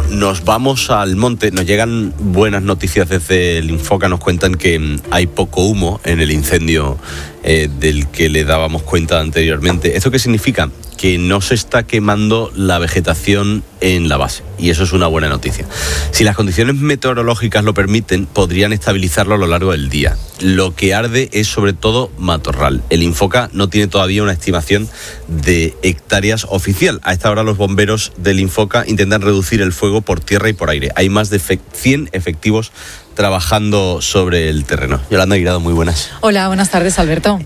nos vamos al monte. Nos llegan buenas noticias desde el Infoca. Nos cuentan que hay poco humo en el incendio del que le dábamos cuenta anteriormente. ¿Esto qué significa? Que no se está quemando la vegetación en la base, y eso es una buena noticia. Si las condiciones meteorológicas lo permiten, podrían estabilizarlo a lo largo del día. Lo que arde es sobre todo matorral. El Infoca no tiene todavía una estimación de hectáreas oficial. A esta hora los bomberos del Infoca intentan reducir el fuego por tierra y por aire. Hay más de 100 efectivos trabajando sobre el terreno. Yolanda Guirado, muy buenas. Hola, buenas tardes, Alberto.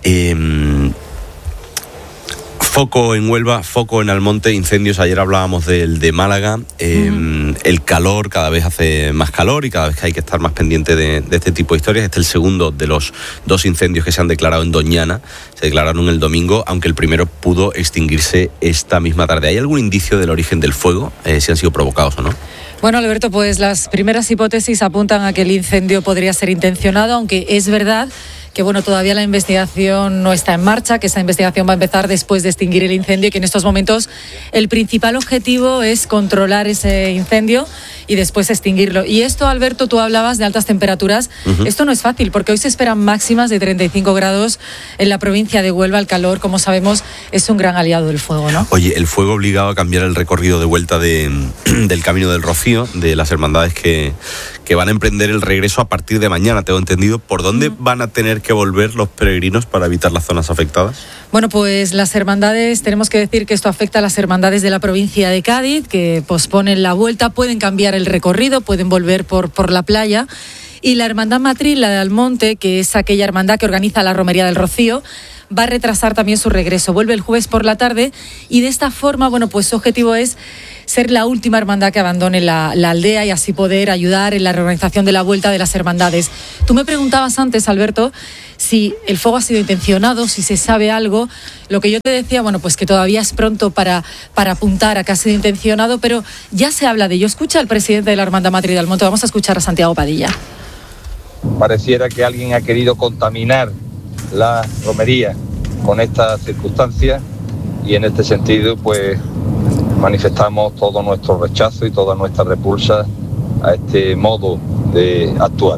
Foco en Huelva, foco en Almonte, incendios. Ayer hablábamos del de Málaga. El calor, cada vez hace más calor y cada vez que hay que estar más pendiente de este tipo de historias. Este es el segundo de los 2 incendios que se han declarado en Doñana. Se declararon el domingo, aunque el primero pudo extinguirse esta misma tarde. ¿Hay algún indicio del origen del fuego? Si han sido provocados o no. Bueno, Alberto, pues las primeras hipótesis apuntan a que el incendio podría ser intencionado, aunque es verdad que todavía la investigación no está en marcha, que esa investigación va a empezar después de extinguir el incendio y que en estos momentos el principal objetivo es controlar ese incendio y después extinguirlo. Y esto, Alberto, tú hablabas de altas temperaturas. Esto no es fácil, porque hoy se esperan máximas de 35 grados en la provincia de Huelva. El calor, como sabemos, es un gran aliado del fuego, ¿no? Oye, el fuego obligado a cambiar el recorrido de vuelta del Camino del Rocío, de las hermandades que van a emprender el regreso a partir de mañana, tengo entendido. ¿Por dónde van a tener que volver los peregrinos para evitar las zonas afectadas? Bueno, pues las hermandades, tenemos que decir que esto afecta a las hermandades de la provincia de Cádiz, que posponen la vuelta, pueden cambiar el recorrido, pueden volver por la playa. Y la hermandad matriz, la de Almonte, que es aquella hermandad que organiza la Romería del Rocío, va a retrasar también su regreso. Vuelve el jueves por la tarde y de esta forma, pues su objetivo es ser la última hermandad que abandone la aldea y así poder ayudar en la reorganización de la vuelta de las hermandades. Tú me preguntabas antes, Alberto, si el fuego ha sido intencionado, si se sabe algo. Lo que yo te decía, pues que todavía es pronto para apuntar a que ha sido intencionado, pero ya se habla de ello. Escucha al presidente de la Hermandad Matriz de Almonte. Vamos a escuchar a Santiago Padilla. Pareciera que alguien ha querido contaminar la romería con estas circunstancias y en este sentido pues manifestamos todo nuestro rechazo y toda nuestra repulsa a este modo de actuar.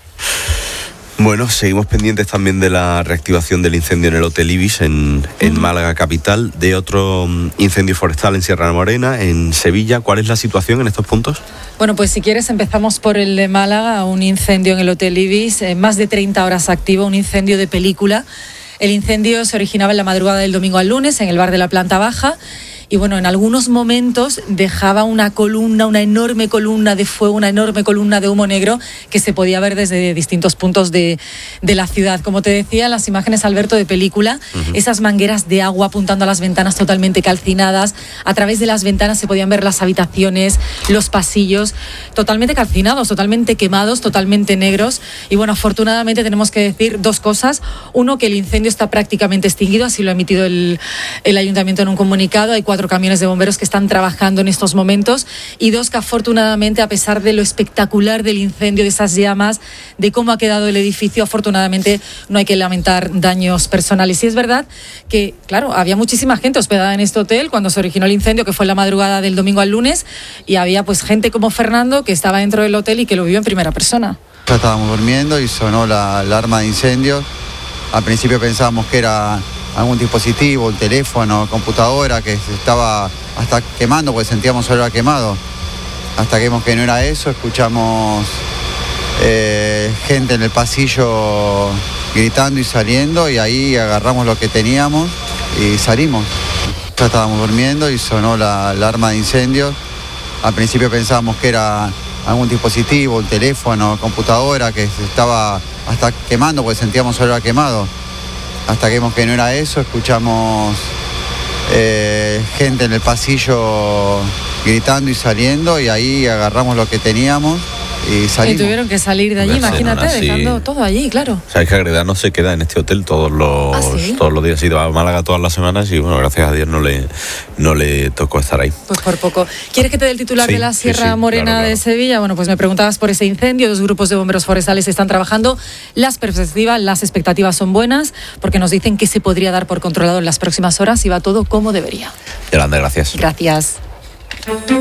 Bueno, seguimos pendientes también de la reactivación del incendio en el Hotel Ibis en Málaga capital, de otro incendio forestal en Sierra Morena, en Sevilla. ¿Cuál es la situación en estos puntos? Bueno, pues si quieres empezamos por el de Málaga, un incendio en el Hotel Ibis, más de 30 horas activo, un incendio de película. El incendio se originaba en la madrugada del domingo al lunes en el bar de la planta baja. Y en algunos momentos dejaba una enorme columna de fuego, una enorme columna de humo negro que se podía ver desde distintos puntos de la ciudad. Como te decía, las imágenes, Alberto, de película, esas mangueras de agua apuntando a las ventanas totalmente calcinadas. A través de las ventanas se podían ver las habitaciones, los pasillos, totalmente calcinados, totalmente quemados, totalmente negros. Y afortunadamente tenemos que decir 2 cosas. Uno, que el incendio está prácticamente extinguido, así lo ha emitido el ayuntamiento en un comunicado. Hay 4 camiones de bomberos que están trabajando en estos momentos. Y 2, que afortunadamente, a pesar de lo espectacular del incendio, de esas llamas, de cómo ha quedado el edificio, afortunadamente no hay que lamentar daños personales. Y es verdad que, claro, había muchísima gente hospedada en este hotel cuando se originó el incendio, que fue en la madrugada del domingo al lunes, y había gente como Fernando que estaba dentro del hotel y que lo vivió en primera persona. Ya estábamos durmiendo y sonó la alarma de incendios. Al principio pensábamos que era algún dispositivo, un teléfono, computadora, que se estaba hasta quemando, porque sentíamos olor a quemado. Hasta que vimos que no era eso, escuchamos gente en el pasillo gritando y saliendo, y ahí agarramos lo que teníamos y salimos. Ya estábamos durmiendo y sonó la alarma de incendios. Al principio pensábamos que era algún dispositivo, un teléfono, computadora, que se estaba hasta quemando, porque sentíamos olor a quemado. Hasta que vimos que no era eso, escuchamos gente en el pasillo gritando y saliendo, y ahí agarramos lo que teníamos y salimos. Y tuvieron que salir de allí, imagínate, dejando todo allí, claro. Sabes que Agreda no se queda en este hotel todos los días. Ha ido a Málaga todas las semanas y gracias a Dios no le tocó estar ahí. Pues por poco. ¿Quieres que te dé el titular de la Sierra Morena claro. de Sevilla? Pues me preguntabas por ese incendio. 2 grupos de bomberos forestales están trabajando. Las expectativas son buenas, porque nos dicen que se podría dar por controlado en las próximas horas y va todo como debería. Yolanda, gracias. Gracias.